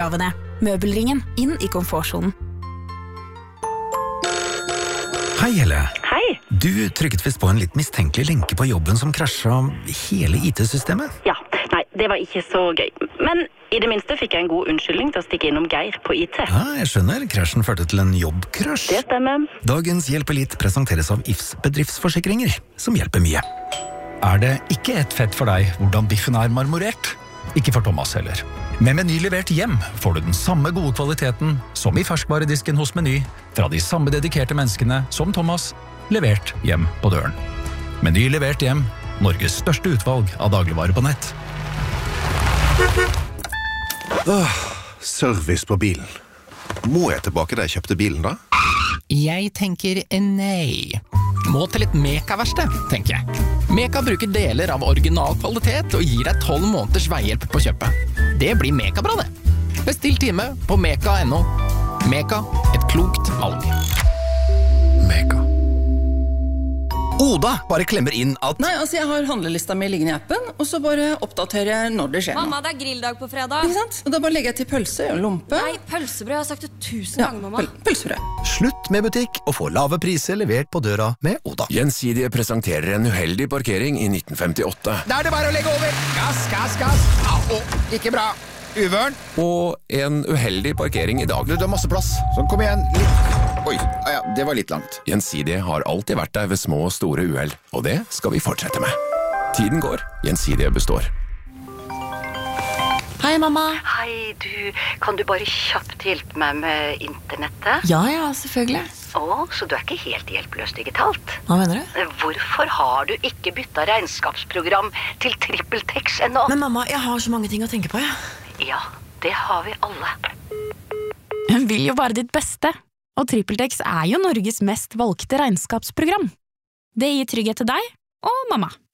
kravene. Møbelringen inn i komfortzonen. Hei, Helle. Hei. Du trykket visst på en litt mistenkelig lenke på jobben som krasjet hele IT-systemet. Ja, nei, det var ikke så gøy. Men i det minste fikk jeg en god unnskyldning til å stikke innom Geir på IT. Ja, jeg skjønner. Krasjen førte til en jobbkrasj. Det stemmer. Dagens Hjelp Elite presenteres av IFS bedriftsforsikringer, som hjelper mye. Er det ikke et fett for deg hvordan biffen er marmorert? Ikke for Thomas heller. Med Meny levert hjem får du den samme gode kvaliteten som i ferskvaredisken hos Meny, fra de samme dedikerte menneskene som Thomas, levert hjem på døren. Meny levert hjem, Norges største utvalg av dagligvarer på nett. Service på bilen. Må jeg tilbake da jeg kjøpte bilen da? Jeg tenker nei. Må til et Meka-verksted, tenker jeg. Meka bruker deler av original kvalitet og gir deg 12 måneders veihjelp på kjøpet. Det blir Meka-bra, det. Bestill time på meka.no. Meka, et klokt valg. Mega. Oda bare klemmer inn at... Nei, altså jeg har handlelista mi liggende i appen, og så bare oppdaterer jeg når det skjer noe. Mamma, det er grilldag på fredag. Ikke sant? Og da bare legger jeg til pølse og lompe. Nei, pølsebrød, jeg har sagt det 1000 ganger, mamma. Pølsebrød. Slutt med butikk og få lave priser levert på døra med Oda. Gjensidige presenterer en uheldig parkering i 1958. Da er det bare å legge over. Gass, gass, gass. Ikke bra. Uvørn. Og en uheldig parkering i dag. Du har masse plass. Sånn, kom igjen. Oi, ja, det var litt langt. Gjensidige har alltid vært der ved små og store uheld, og det skal vi fortsette med. Tiden går, Gjensidige består. Hei, mamma. Hei, kan du bare kjapt hjelpe meg med internettet? Ja, selvfølgelig. Så du er ikke helt hjelpeløs digitalt? Hva mener du? Hvorfor har du ikke byttet regnskapsprogram til TrippelTex ennå? Men mamma, jeg har så mange ting å tenke på, ja. Ja, det har vi alle. Hun vil jo bare ditt beste. Og TrippelTex er jo Norges mest valgte regnskapsprogram. Det gir trygghet til deg og mamma.